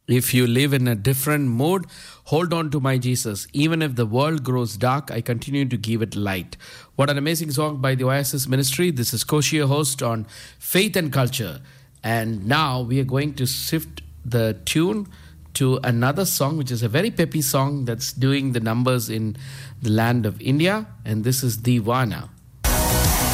If you live in a different mood, hold on to my Jesus. Even if the world grows dark, I continue to give it light. What an amazing song by the Oasis Ministry. This is Koshi, your host on Faith and Culture. And now we are going to shift the tune to another song, which is a very peppy song that's doing the numbers in the land of India. And this is Divana.